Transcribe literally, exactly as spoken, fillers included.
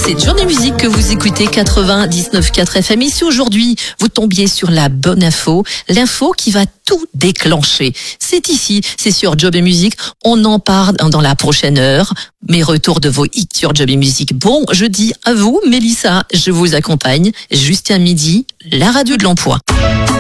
C'est Job et Musique que vous écoutez, quatre-vingt-dix-neuf virgule quatre F M. Ici aujourd'hui, vous tombiez sur la bonne info, l'info qui va tout déclencher. C'est ici, c'est sur Job et Musique. On en parle dans la prochaine heure. Mes retours de vos hits sur Job et Musique. Bon jeudi à vous, Mélissa, je vous accompagne. Juste à midi, la radio de l'emploi.